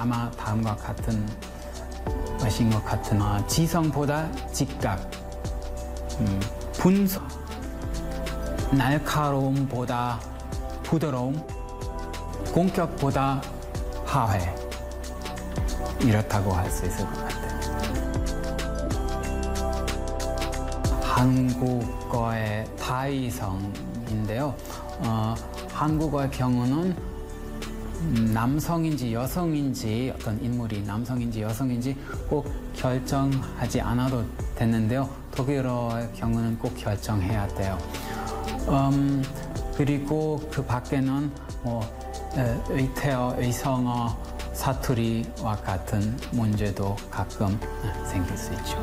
아마 다음과 같은 것인 것 같으나 지성보다 직각, 분석, 날카로움보다 부드러움, 공격보다 하회, 이렇다고 할 수 있을 것 같아요. 한국어의 다이성인데요. 한국어의 경우는 남성인지 여성인지, 어떤 인물이 남성인지 여성인지 꼭 결정하지 않아도 됐는데요. 독일어의 경우는 꼭 결정해야 돼요. 그리고 그 밖에는 의태어, 의성어, 사투리와 같은 문제도 가끔 생길 수 있죠.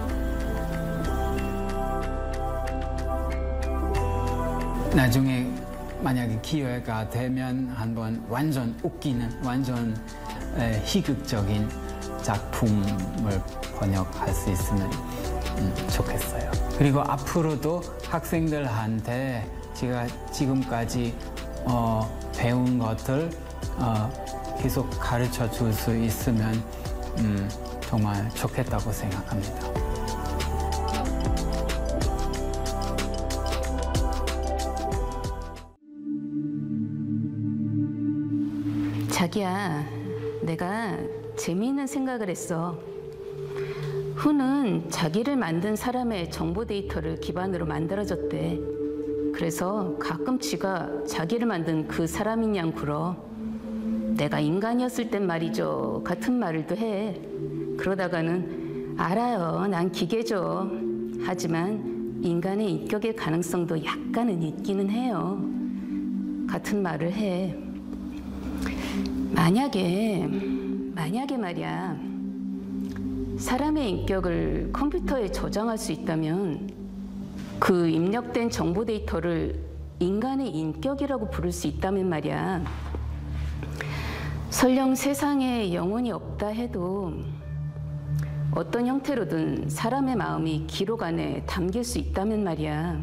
나중에 만약에 기회가 되면 한번 완전 웃기는, 완전 희극적인 작품을 번역할 수 있으면 좋겠어요. 그리고 앞으로도 학생들한테 제가 지금까지 배운 것들 계속 가르쳐 줄 수 있으면 정말 좋겠다고 생각합니다. 자기야, 내가 재미있는 생각을 했어. 후는 자기를 만든 사람의 정보 데이터를 기반으로 만들어졌대. 그래서 가끔 지가 자기를 만든 그 사람인 양 굴어. 내가 인간이었을 땐 말이죠 같은 말을도 해. 그러다가는 알아요, 난 기계죠. 하지만 인간의 인격의 가능성도 약간은 있기는 해요. 같은 말을 해. 만약에 말이야, 사람의 인격을 컴퓨터에 저장할 수 있다면 그 입력된 정보 데이터를 인간의 인격이라고 부를 수 있다면 말이야, 설령 세상에 영혼이 없다 해도 어떤 형태로든 사람의 마음이 기록 안에 담길 수 있다면 말이야,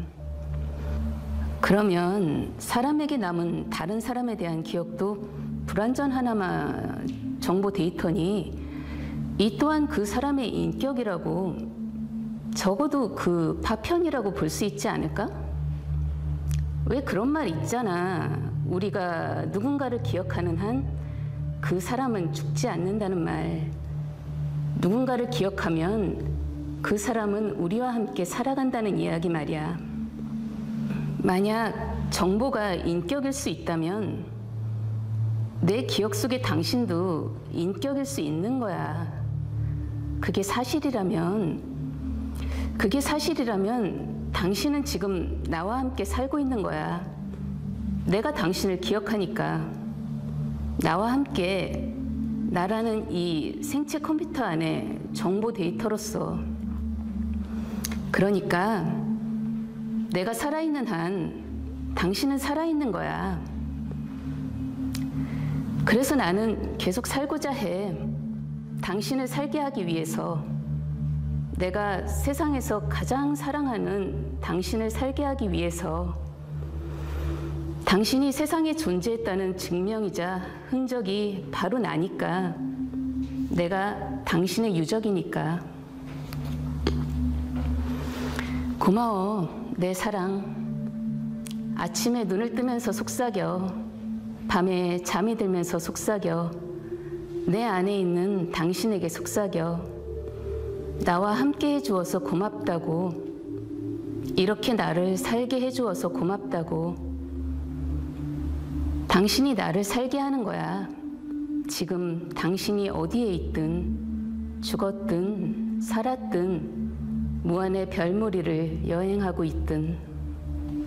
그러면 사람에게 남은 다른 사람에 대한 기억도 불완전 하나만 정보 데이터니 이 또한 그 사람의 인격이라고, 적어도 그 파편이라고 볼 수 있지 않을까? 왜 그런 말 있잖아. 우리가 누군가를 기억하는 한 그 사람은 죽지 않는다는 말. 누군가를 기억하면 그 사람은 우리와 함께 살아간다는 이야기 말이야. 만약 정보가 인격일 수 있다면 내 기억 속의 당신도 인격일 수 있는 거야. 그게 사실이라면 당신은 지금 나와 함께 살고 있는 거야. 내가 당신을 기억하니까 나와 함께 나라는 이 생체 컴퓨터 안에 정보 데이터로서, 그러니까 내가 살아있는 한 당신은 살아있는 거야. 그래서 나는 계속 살고자 해. 당신을 살게 하기 위해서, 내가 세상에서 가장 사랑하는 당신을 살게 하기 위해서, 당신이 세상에 존재했다는 증명이자 흔적이 바로 나니까, 내가 당신의 유적이니까. 고마워, 내 사랑. 아침에 눈을 뜨면서 속삭여, 밤에 잠이 들면서 속삭여, 내 안에 있는 당신에게 속삭여. 나와 함께 해주어서 고맙다고, 이렇게 나를 살게 해주어서 고맙다고. 당신이 나를 살게 하는 거야. 지금 당신이 어디에 있든, 죽었든 살았든, 무한의 별무리를 여행하고 있든.